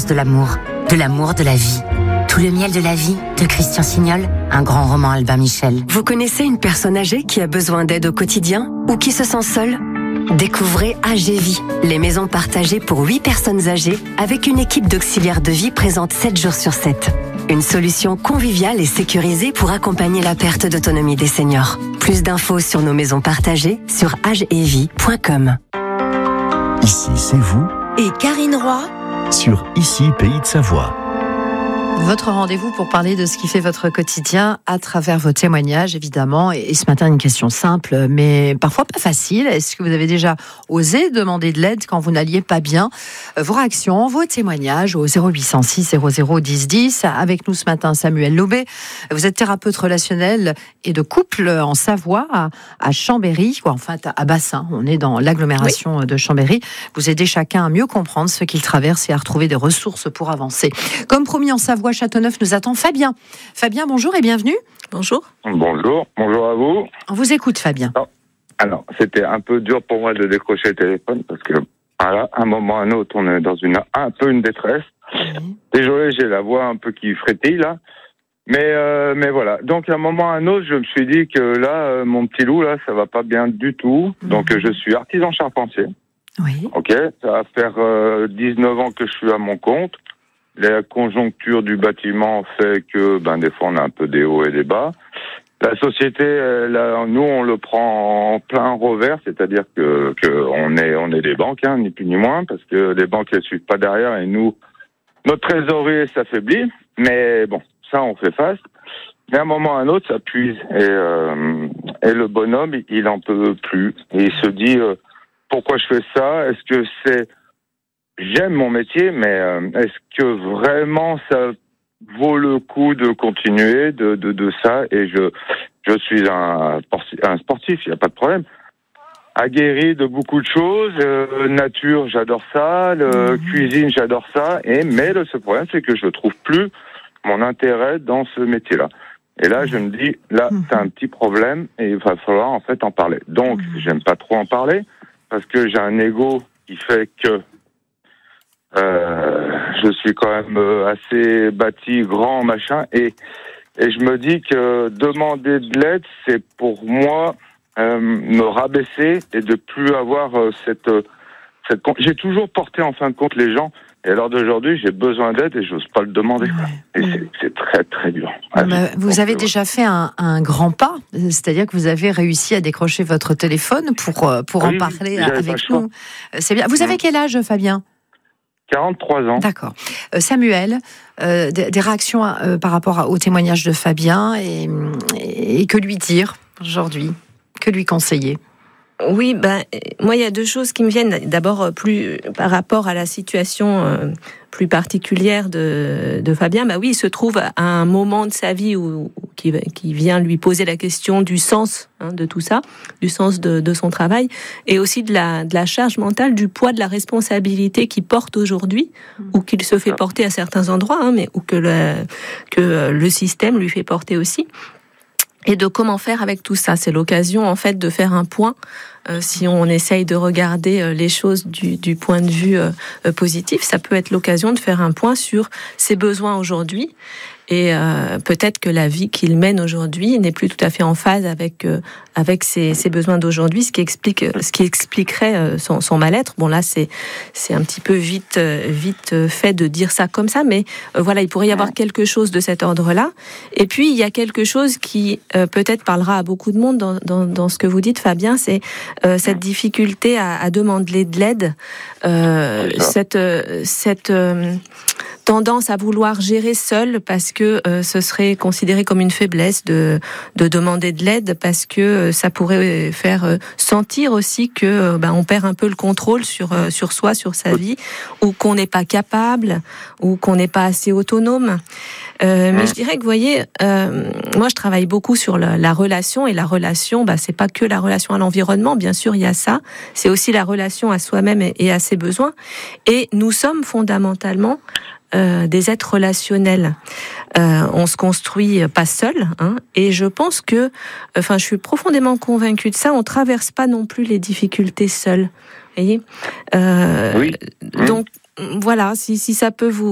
l'essence de l'amour de la vie. Tout le miel de la vie de Christian Signol, un grand roman Albin Michel. Vous connaissez une personne âgée qui a besoin d'aide au quotidien ou qui se sent seule ? Découvrez AGVie, les maisons partagées pour 8 personnes âgées avec une équipe d'auxiliaires de vie présente 7 jours sur 7. Une solution conviviale et sécurisée pour accompagner la perte d'autonomie des seniors. Plus d'infos sur nos maisons partagées sur agevie.com. Ici, c'est vous et Karine Roy sur Ici, Pays de Savoie. Votre rendez-vous pour parler de ce qui fait votre quotidien à travers vos témoignages, évidemment. Et ce matin, une question simple, mais parfois pas facile. Est-ce que vous avez déjà osé demander de l'aide quand vous n'alliez pas bien ? Vos réactions, vos témoignages au 0806 00 10 10. Avec nous ce matin, Samuel Lobé. Vous êtes thérapeute relationnel et de couple en Savoie, à Chambéry, en fait à Bassin. On est dans l'agglomération de Chambéry. Vous aidez chacun à mieux comprendre ce qu'il traverse et à retrouver des ressources pour avancer. Comme promis en Savoie, Châteauneuf nous attend Fabien. Fabien, bonjour et bienvenue. Bonjour. Bonjour à vous. On vous écoute, Fabien. Alors, c'était un peu dur pour moi de décrocher le téléphone parce que, à un moment ou à un autre, on est dans un peu une détresse. Désolé, j'ai la voix un peu qui frétille là. Mais voilà. Donc, à un moment ou à un autre, je me suis dit que là, mon petit loup, là, ça va pas bien du tout. Donc, je suis artisan charpentier. Oui. Ok. Ça va faire 19 ans que je suis à mon compte. La conjoncture du bâtiment fait que, des fois, on a un peu des hauts et des bas. La société, nous, on le prend en plein revers, c'est-à-dire que on est des banques, ni plus ni moins, parce que les banques ne suivent pas derrière et nous, notre trésorerie s'affaiblit. Mais bon, ça, on fait face. Mais à un moment ou à un autre, ça puise. Et le bonhomme, il en peut plus. Et il se dit, pourquoi je fais ça? Est-ce que c'est... J'aime mon métier, mais est-ce que vraiment ça vaut le coup de continuer de ça? Et je suis un sportif, il n'y a pas de problème. Aguerri de beaucoup de choses, nature, j'adore ça, cuisine, j'adore ça. Mais le seul problème, c'est que je trouve plus mon intérêt dans ce métier-là. Et là, je me dis, là, c'est un petit problème et il va falloir en fait en parler. Donc, j'aime pas trop en parler parce que j'ai un ego qui fait que je suis quand même assez bâti, grand, machin, et je me dis que demander de l'aide, c'est pour moi me rabaisser et de plus avoir cette. J'ai toujours porté en fin de compte les gens, et alors d'aujourd'hui, j'ai besoin d'aide et j'ose pas le demander. Ouais. Et c'est très très dur. Vous avez déjà fait un grand pas, c'est-à-dire que vous avez réussi à décrocher votre téléphone pour en parler avec nous. C'est bien. Vous avez quel âge, Fabien ? 43 ans. D'accord. Samuel, des réactions par rapport au témoignage de Fabien et que lui dire aujourd'hui ? Que lui conseiller ? Oui, moi, il y a deux choses qui me viennent. D'abord, plus par rapport à la situation plus particulière de Fabien. Oui, il se trouve à un moment de sa vie qui vient lui poser la question du sens de tout ça, du sens de son travail, et aussi de la charge mentale, du poids de la responsabilité qu'il porte aujourd'hui, ou qu'il se fait porter à certains endroits, mais ou que le système lui fait porter aussi. Et de comment faire avec tout ça. C'est l'occasion, en fait, de faire un point, si on essaye de regarder les choses du point de vue positif, ça peut être l'occasion de faire un point sur ses besoins aujourd'hui. Et peut-être que la vie qu'il mène aujourd'hui n'est plus tout à fait en phase avec ses besoins d'aujourd'hui, ce qui expliquerait son mal-être. Bon, là, c'est un petit peu vite fait de dire ça comme ça, mais voilà, il pourrait y avoir quelque chose de cet ordre-là. Et puis, il y a quelque chose qui peut-être parlera à beaucoup de monde dans ce que vous dites, Fabien, c'est cette difficulté à demander de l'aide, cette tendance à vouloir gérer seul parce que ce serait considéré comme une faiblesse de demander de l'aide, parce que ça pourrait faire sentir aussi que on perd un peu le contrôle sur soi, sur sa vie, ou qu'on n'est pas capable, ou qu'on n'est pas assez autonome. Mais je dirais que, vous voyez, moi je travaille beaucoup sur la relation, et la relation, c'est pas que la relation à l'environnement, bien sûr il y a ça, c'est aussi la relation à soi-même et à ses besoins. Et nous sommes fondamentalement des êtres relationnels. On se construit pas seul, et je pense que, je suis profondément convaincue de ça, on traverse pas non plus les difficultés seul. Vous voyez ? Oui. Donc voilà, si ça peut vous